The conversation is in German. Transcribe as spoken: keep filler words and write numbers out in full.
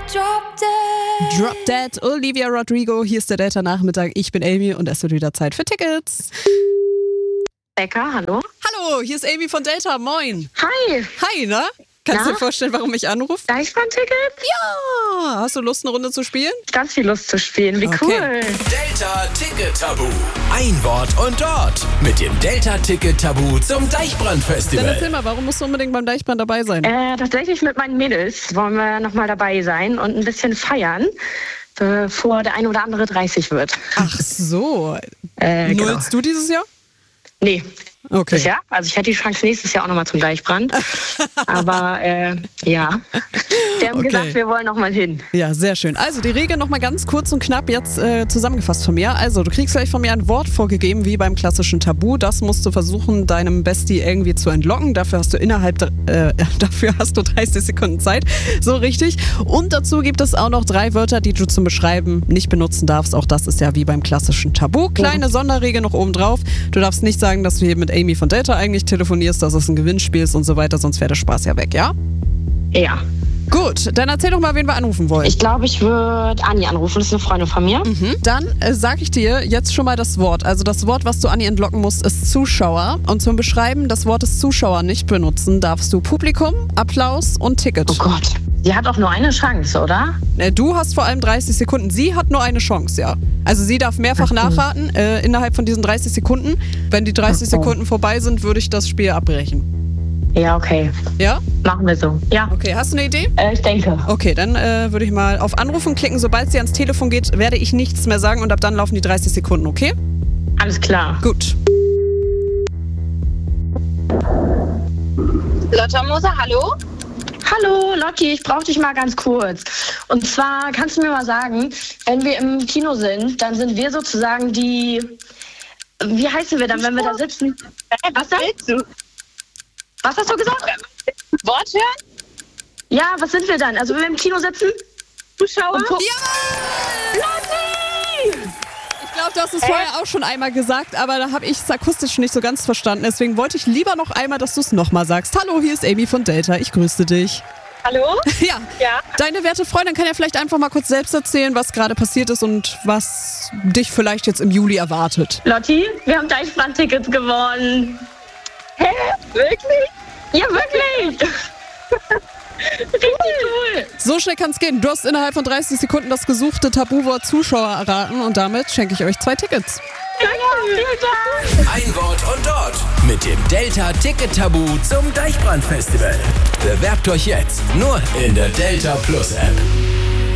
Drop Dead. Drop Dead, Olivia Rodrigo. Hier ist der Delta-Nachmittag. Ich bin Amy und es wird wieder Zeit für Tickets. Becker, hallo? Hallo, hier ist Amy von Delta. Moin. Hi. Hi, ne? Kannst du Na? dir vorstellen, warum ich anrufe? Deichbrand-Ticket? Ja. Hast du Lust, eine Runde zu spielen? Ganz viel Lust zu spielen. Wie Okay. cool. Delta Ticket Tabu. Ein Wort und dort. Mit dem Delta Ticket Tabu zum Deichbrand Dann Festival. erzähl mal, warum musst du unbedingt beim Deichbrand dabei sein? Äh, tatsächlich mit meinen Mädels wollen wir nochmal dabei sein und ein bisschen feiern, bevor der ein oder andere dreißig wird. Ach so. Äh, genau. Nullst du dieses Jahr? Nee. Okay. Das Jahr? Also ich hätte die Chance nächstes Jahr auch nochmal zum Deichbrand. Aber äh, ja, wir haben Okay. gesagt, wir wollen nochmal hin. Ja, sehr schön. Also die Regeln nochmal ganz kurz und knapp jetzt äh, zusammengefasst von mir. Also du kriegst gleich von mir ein Wort vorgegeben, wie beim klassischen Tabu. Das musst du versuchen, deinem Bestie irgendwie zu entlocken. Dafür hast du innerhalb, äh, dafür hast du dreißig Sekunden Zeit. So richtig. Und dazu gibt es auch noch drei Wörter, die du zum Beschreiben nicht benutzen darfst. Auch das ist ja wie beim klassischen Tabu. Kleine Sonderregel noch oben drauf. Du darfst nicht sagen, dass du hier mit Amy von Delta eigentlich telefonierst, dass es ein Gewinnspiel ist und so weiter, sonst wäre der Spaß ja weg, ja? Ja. Gut, dann erzähl doch mal, wen wir anrufen wollen. Ich glaube, ich würde Anni anrufen. Das ist eine Freundin von mir. Mhm. Dann äh, sage ich dir jetzt schon mal das Wort. Also das Wort, was du Anni entlocken musst, ist Zuschauer. Und zum Beschreiben des Wortes Zuschauer nicht benutzen, darfst du Publikum, Applaus und Ticket. Oh Gott. Sie hat auch nur eine Chance, oder? Äh, Du hast vor allem dreißig Sekunden. Sie hat nur eine Chance, ja. Also sie darf mehrfach nachraten äh, innerhalb von diesen dreißig Sekunden. Wenn die dreißig Ach so. Sekunden vorbei sind, würde ich das Spiel abbrechen. Ja, okay. Ja? Machen wir so. Ja, Okay, hast du eine Idee? äh, ich denke. Okay, dann äh, würde ich mal auf Anrufen klicken. Sobald sie ans Telefon geht, werde ich nichts mehr sagen und ab dann laufen die dreißig Sekunden, okay? Alles klar. Gut. Lotta Moser, hallo? Hallo, Lotti, ich brauche dich mal ganz kurz. Und zwar kannst du mir mal sagen, wenn wir im Kino sind, dann sind wir sozusagen die. Wie heißen wir dann, wenn wir da sitzen? Äh, was willst du? Was hast du gesagt? Wort hören? Ja, was sind wir dann? Also, wenn wir im Kino sitzen? Zuschauer? Und gu- Ja! Lotti! Ich glaube, du hast es vorher auch schon einmal gesagt, aber da habe ich es akustisch nicht so ganz verstanden. Deswegen wollte ich lieber noch einmal, dass du es nochmal sagst. Hallo, hier ist Amy von Delta. Ich grüße dich. Hallo? Ja, Ja? deine werte Freundin kann ja vielleicht einfach mal kurz selbst erzählen, was gerade passiert ist und was dich vielleicht jetzt im Juli erwartet. Lotti, wir haben Deichbrand-Tickets gewonnen. Hä? Wirklich? Ja, wirklich. Richtig cool. So schnell kann es gehen. Du hast innerhalb von dreißig Sekunden das gesuchte Tabuwort Zuschauer erraten und damit schenke ich euch zwei Tickets. Danke, vielen Dank. Ein Wort und dort. Mit dem Delta Ticket Tabu zum Deichbrand Festival. Bewerbt euch jetzt nur in der Delta Plus App.